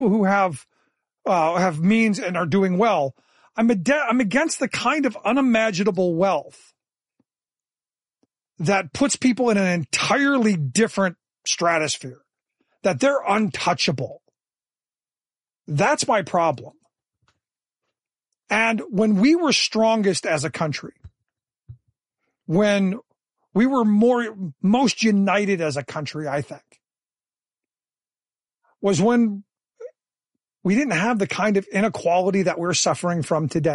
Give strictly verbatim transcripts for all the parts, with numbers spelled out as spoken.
who have uh, have means and are doing well. I'm ad- I'm against the kind of unimaginable wealth that puts people in an entirely different stratosphere, that they're untouchable. That's my problem. And when we were strongest as a country, when we were more, most united as a country, I think, was when we didn't have the kind of inequality that we're suffering from today.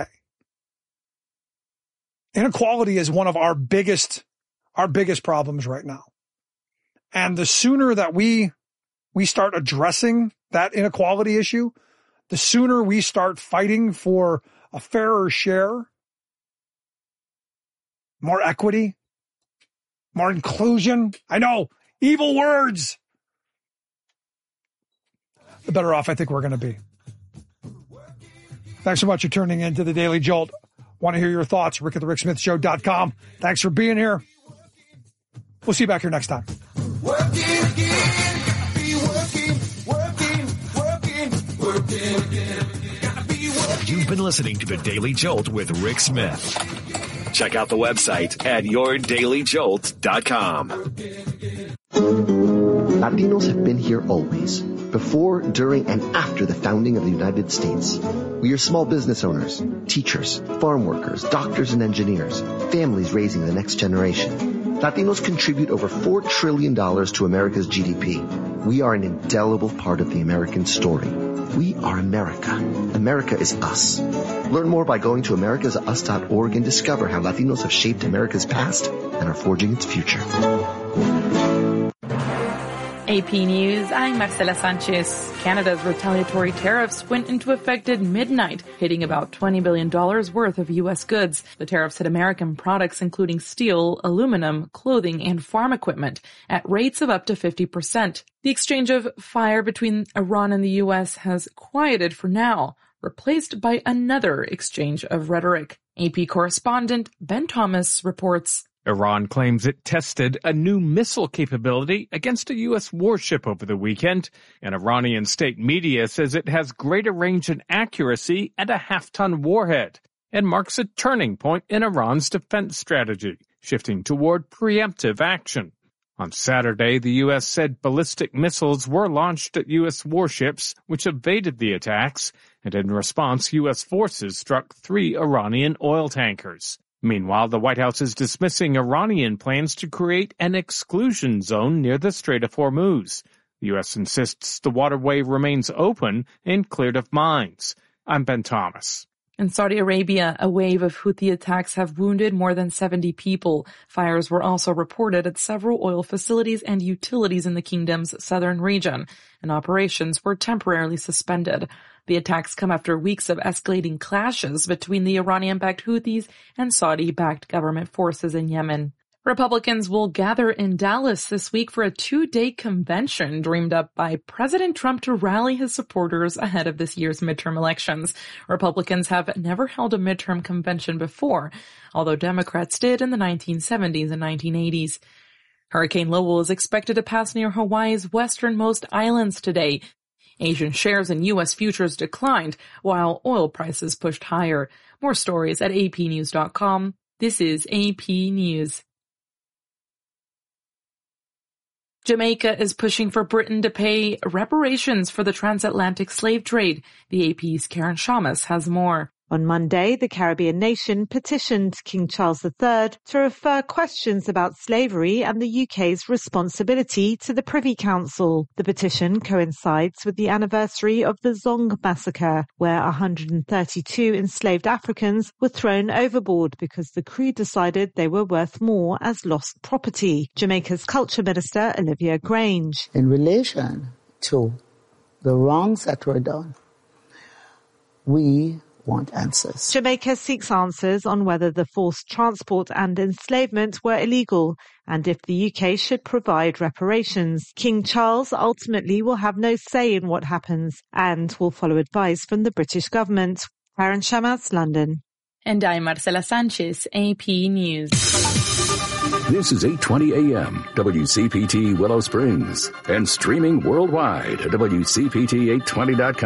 Inequality is one of our biggest, our biggest problems right now. And the sooner that we, we start addressing that inequality issue, the sooner we start fighting for a fairer share, more equity, more inclusion. I know, evil words. The better off I think we're going to be. Thanks so much for tuning in to the Daily Jolt. Want to hear your thoughts? Rick at the Rick Smith Show dot com. Thanks for being here. We'll see you back here next time. Working again, be working, working, working, working again. You've been listening to the Daily Jolt with Rick Smith. Check out the website at your daily jolt dot com. Latinos have been here always, before, during, and after the founding of the United States. We are small business owners, teachers, farm workers, doctors and engineers, families raising the next generation. Latinos contribute over four trillion dollars to America's G D P. We are an indelible part of the American story. We are America. America is us. Learn more by going to americas us dot org and discover how Latinos have shaped America's past and are forging its future. A P News, I'm Marcela Sanchez. Canada's retaliatory tariffs went into effect at midnight, hitting about twenty billion dollars worth of U S goods. The tariffs hit American products including steel, aluminum, clothing, and farm equipment at rates of up to fifty percent. The exchange of fire between Iran and the U S has quieted for now, replaced by another exchange of rhetoric. A P correspondent Ben Thomas reports. Iran claims it tested a new missile capability against a U S warship over the weekend, and Iranian state media says it has greater range and accuracy and a half-ton warhead, and marks a turning point in Iran's defense strategy, shifting toward preemptive action. On Saturday, the U S said ballistic missiles were launched at U S warships, which evaded the attacks, and in response, U S forces struck three Iranian oil tankers. Meanwhile, the White House is dismissing Iranian plans to create an exclusion zone near the Strait of Hormuz. The U S insists the waterway remains open and cleared of mines. I'm Ben Thomas. In Saudi Arabia, a wave of Houthi attacks have wounded more than seventy people. Fires were also reported at several oil facilities and utilities in the kingdom's southern region, and operations were temporarily suspended. The attacks come after weeks of escalating clashes between the Iranian-backed Houthis and Saudi-backed government forces in Yemen. Republicans will gather in Dallas this week for a two-day convention dreamed up by President Trump to rally his supporters ahead of this year's midterm elections. Republicans have never held a midterm convention before, although Democrats did in the nineteen seventies and nineteen eighties. Hurricane Lowell is expected to pass near Hawaii's westernmost islands today. Asian shares in U S futures declined, while oil prices pushed higher. More stories at A P news dot com. This is A P News. Jamaica is pushing for Britain to pay reparations for the transatlantic slave trade. The A P's Karen Shamas has more. On Monday, the Caribbean nation petitioned King Charles the Third to refer questions about slavery and the U K's responsibility to the Privy Council. The petition coincides with the anniversary of the Zong massacre, where one hundred thirty-two enslaved Africans were thrown overboard because the crew decided they were worth more as lost property. Jamaica's Culture Minister, Olivia Grange. In relation to the wrongs that were done, we want answers. Jamaica seeks answers on whether the forced transport and enslavement were illegal and if the U K should provide reparations. King Charles ultimately will have no say in what happens and will follow advice from the British government. Karen Shamas, London. And I'm Marcela Sanchez, A P News. This is eight twenty A M, W C P T Willow Springs, and streaming worldwide at W C P T eight twenty dot com.